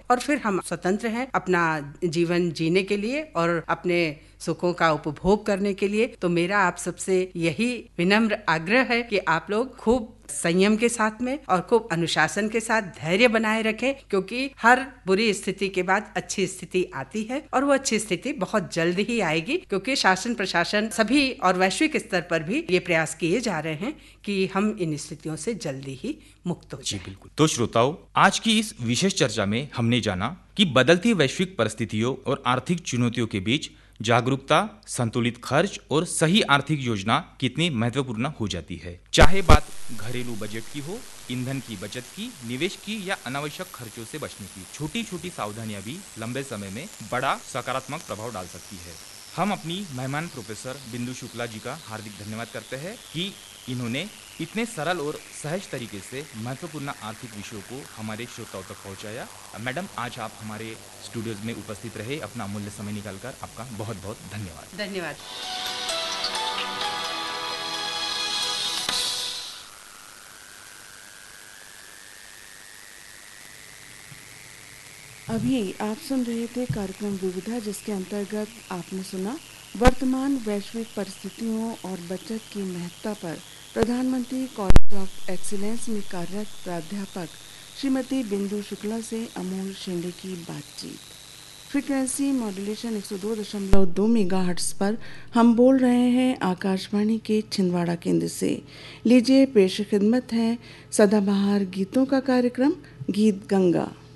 और फिर हम स्वतंत्र हैं अपना जीवन जीने के लिए और अपने सुखों का उपभोग करने के लिए। तो मेरा आप सबसे यही विनम्र आग्रह है कि आप लोग खूब संयम के साथ में और खूब अनुशासन के साथ धैर्य बनाए रखें, क्योंकि हर बुरी स्थिति के बाद अच्छी स्थिति आती है और वो अच्छी स्थिति बहुत जल्द ही आएगी, क्योंकि शासन प्रशासन सभी और वैश्विक स्तर पर भी ये प्रयास किए जा रहे हैं कि हम इन स्थितियों से जल्दी ही मुक्त हो जाएं। बिल्कुल। तो श्रोताओं, आज की इस विशेष चर्चा में हमने जाना कि बदलती वैश्विक परिस्थितियों और आर्थिक चुनौतियों के बीच जागरूकता, संतुलित खर्च और सही आर्थिक योजना कितनी महत्वपूर्ण हो जाती है। चाहे बात घरेलू बजट की हो, ईंधन की बचत की, निवेश की या अनावश्यक खर्चों से बचने की, छोटी छोटी सावधानियां भी लंबे समय में बड़ा सकारात्मक प्रभाव डाल सकती है। हम अपनी मेहमान प्रोफेसर बिंदु शुक्ला जी का हार्दिक धन्यवाद करते हैं कि इन्होंने इतने सरल और सहज तरीके से महत्वपूर्ण आर्थिक विषयों को हमारे श्रोताओं तक पहुंचाया। मैडम, आज आप हमारे स्टूडियोज में उपस्थित रहे, अपना अमूल्य समय निकालकर आपका बहुत बहुत धन्यवाद। धन्यवाद। अभी आप सुन रहे थे कार्यक्रम विविधा, जिसके अंतर्गत आपने सुना वर्तमान वैश्विक परिस्थितियों और बचत की महत्ता पर प्रधानमंत्री कॉलेज ऑफ एक्सीलेंस में कार्यरत प्राध्यापक श्रीमती बिंदु शुक्ला से अमोल शेंडे की बातचीत। फ्रीक्वेंसी मॉड्यूलेशन 102.2 मेगाहर्ट्ज पर हम बोल रहे हैं आकाशवाणी के छिंदवाड़ा केंद्र से। लीजिए पेश खिदमत है सदाबहार गीतों का कार्यक्रम गीत गंगा।